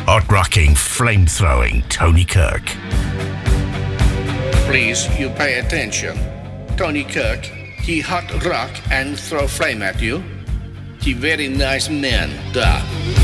hot-rocking, flame-throwing Tony Kirk. Please, you pay attention. Tony Kirk, he hot rock and throw flame at you. He very nice man, duh.